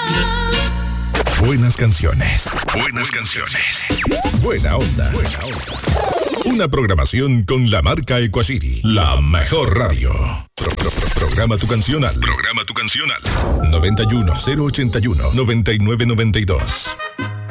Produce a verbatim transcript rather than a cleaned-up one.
Buenas canciones. Buenas canciones. Buena onda. Buena onda. Una programación con la marca Equacity, la mejor radio. Pro, pro, pro, programa tu canción al. Programa tu canción al. noventa y uno, cero ochenta y uno, noventa y nueve noventa y dos.